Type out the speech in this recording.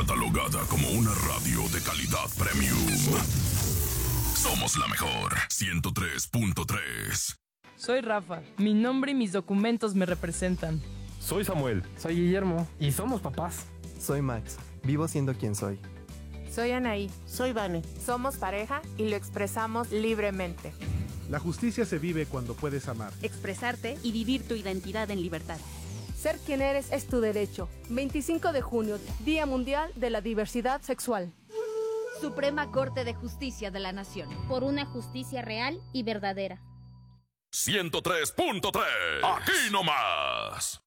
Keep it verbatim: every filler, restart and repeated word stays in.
catalogada como una radio de calidad premium. Somos la mejor, ciento tres punto tres. Soy Rafa, mi nombre y mis documentos me representan. Soy Samuel. Soy Guillermo y somos papás. Soy Max, vivo siendo quien soy. Soy Anaí. Soy Vane. Somos pareja y lo expresamos libremente. La justicia se vive cuando puedes amar, expresarte y vivir tu identidad en libertad. Ser quien eres es tu derecho. veinticinco de junio, Día Mundial de la Diversidad Sexual. Suprema Corte de Justicia de la Nación. Por una justicia real y verdadera. ciento tres punto tres. Aquí nomás.